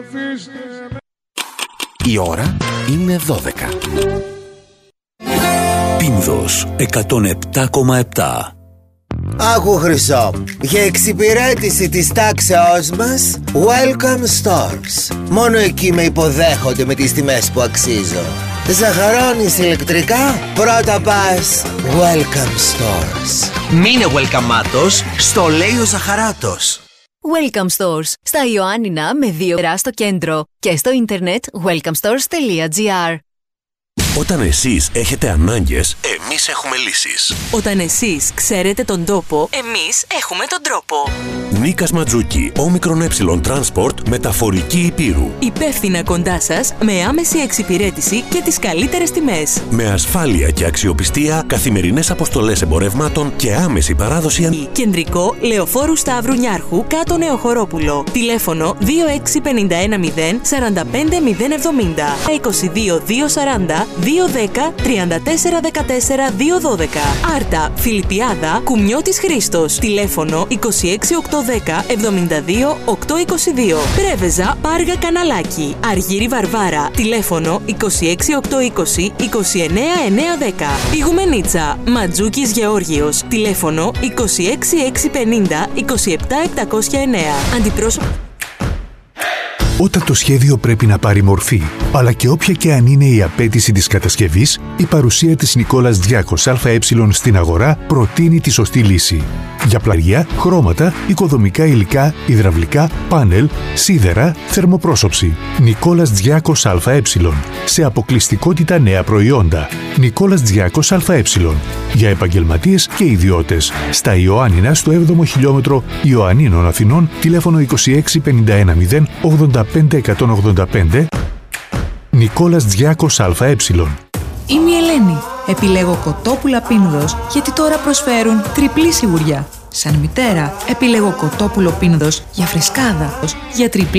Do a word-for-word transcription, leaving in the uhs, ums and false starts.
Η ώρα είναι δώδεκα. Πίνδος εκατόν επτά κόμμα επτά. Άκου Χρυσό, για εξυπηρέτηση της τάξεώς μας, Welcome Stores. Μόνο εκεί με υποδέχονται με τις τιμές που αξίζω. Ζαχαρώνεις ηλεκτρικά, πρώτα πας Welcome Stores. Μείνε welcome-άτος, στο λέει ο Ζαχαράτος. Welcome Stores, στα Ιωάννινα με δύο ρά στο κέντρο και στο ίντερνετ welcome stores τελεία gr. Όταν εσείς έχετε ανάγκες, εμείς έχουμε λύσεις. Όταν εσείς ξέρετε τον τόπο, εμείς έχουμε τον τρόπο. Νίκας Ματζούκη, όμικρον ε Transport, μεταφορική Υπήρου. Υπεύθυνα κοντά σας, με άμεση εξυπηρέτηση και τις καλύτερες τιμές. Με ασφάλεια και αξιοπιστία, καθημερινές αποστολές εμπορευμάτων και άμεση παράδοση. Κεντρικό Λεωφόρου Σταύρου Νιάρχου, κάτω Νεοχορόπουλο. Τηλέφωνο δύο έξι πέντε ένα μηδέν τέσσερα πέντε μηδέν εβδομήντα είκοσι δύο δύο σαράντα δύο δέκα τριάντα τέσσερα δεκατέσσερα δύο δώδεκα. Άρτα, Φιλιππιάδα, Κουμιώτης Χρήστος. Τηλέφωνο είκοσι έξι οκτακόσια δέκα εβδομήντα δύο οκτακόσια είκοσι δύο. Πρέβεζα, Πάργα Καναλάκι. Αργύρι Βαρβάρα. Τηλέφωνο είκοσι έξι οκτακόσια είκοσι είκοσι εννέα εννιακόσια δέκα. Πηγουμενίτσα, Ματζούκης Γεώργιος. Τηλέφωνο είκοσι έξι εξακόσια πενήντα είκοσι επτά επτακόσια εννέα. Αντιπρόσωπο. Όταν το σχέδιο πρέπει να πάρει μορφή, αλλά και όποια και αν είναι η απέτηση της κατασκευής, η παρουσία της Νικόλας Διάκος ΑΕ στην αγορά προτείνει τη σωστή λύση. Για πλαγιά, χρώματα, οικοδομικά υλικά, υδραυλικά, πάνελ, σίδερα, θερμοπρόσωψη. Νικόλας Διάκος ΑΕ. Σε αποκλειστικότητα νέα προϊόντα. Νικόλας Διάκος ΑΕ. Για επαγγελματίες και ιδιώτες. Στα Ιωάννινα, στο έβδομο χιλιόμετρο Ιωαννίνων Αθηνών, τηλέφωνο είκοσι έξι πενήντα ένα μηδέν ογδόντα πέντε εκατόν ογδόντα πέντε. Νικόλας Διάκος ΑΕ. Είμαι η Ελένη. Επιλέγω κοτόπουλα Πίνδος γιατί τώρα προσφέρουν τριπλή σιγουριά. Σαν μητέρα, επιλέγω κοτόπουλο Πίνδος για φρεσκάδα. Για τριπλή